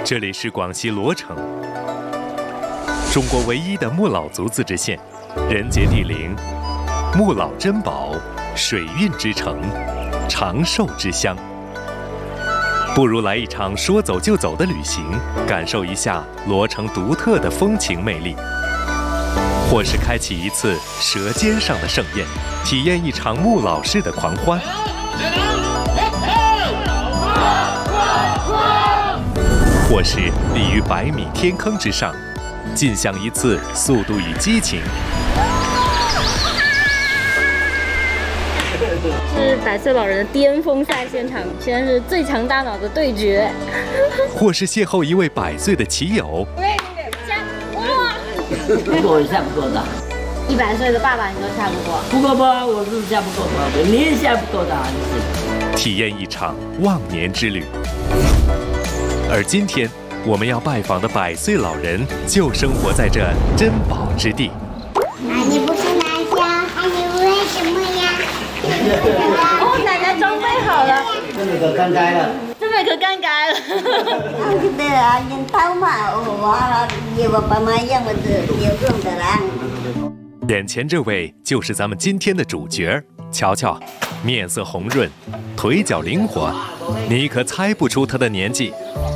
这里是广西罗城，中国唯一的木老族自治县，人杰地灵，木老珍宝，水运之城，长寿之乡。不如来一场说走就走的旅行，感受一下罗城独特的风情魅力；或是开启一次舌尖上的盛宴，体验一场木老式的狂欢。或是立于100米天坑之上，尽享一次速度与激情。 是100岁老人的巅峰赛现场，现在是最强大脑的对决。 或是邂逅一位100岁的骑友。 哇！ 不过我下不够的。 100岁的爸爸你都下不过？ 不够吧，我是下不够的，你也下不够的， 体验一场忘年之旅。而今天我们要拜访的100岁老人，就生活在这珍宝之地。 你不是奶香，你为什么呀？ 哦，奶奶装备好了， 这么可干该了， 这么可干该了。 对啊，你刀嘛，我你我爸妈养我的有用的啦。 眼前这位就是咱们今天的主角，瞧瞧，面色红润，腿脚灵活，你可猜不出他的年纪。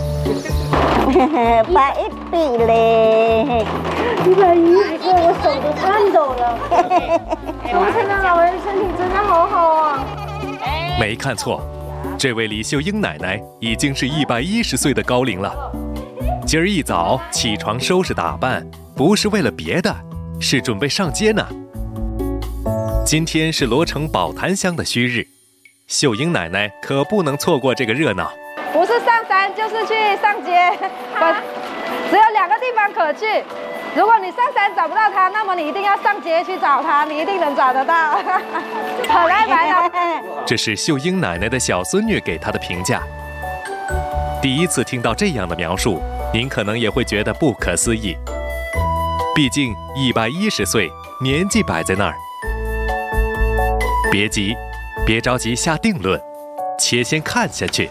110嘞，110岁，我手都颤抖了。 我看到老人身体真的好好啊。 没看错，这位李秀英奶奶已经是110岁的高龄了。今儿一早起床收拾打扮，不是为了别的，是准备上街呢。今天是罗城宝潭乡的虚日，秀英奶奶可不能错过这个热闹。 不是上山就是去上街，只有2个地方可去。如果你上山找不到他，那么你一定要上街去找他，你一定能找得到。很爱买的。 这是秀英奶奶的小孙女给她的评价。第一次听到这样的描述，您可能也会觉得不可思议。毕竟110岁，年纪摆在那儿。别急，别着急下定论，且先看下去。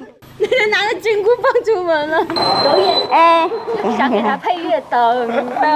拿着金箍棒出门了，导演，想给他配乐，噔噔